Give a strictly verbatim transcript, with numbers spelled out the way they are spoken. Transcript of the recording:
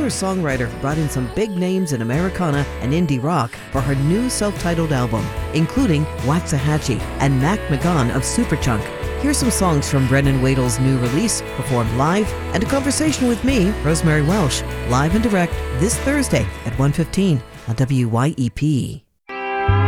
singer-songwriter brought in some big names in Americana and indie rock for her new self-titled album, including Waxahachie and Mac McGon of Superchunk. Here's some songs from Brennan Wadle's new release, performed live, and a conversation with me, Rosemary Welsh, live and direct this Thursday at one fifteen on W Y E P.